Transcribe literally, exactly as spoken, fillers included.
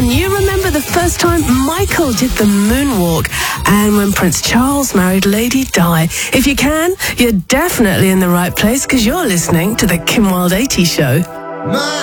Can you remember the first time Michael did the moonwalk? And when Prince Charles married Lady Di? If you can, you're definitely in the right place because you're listening to the Kim Wilde eighties Show.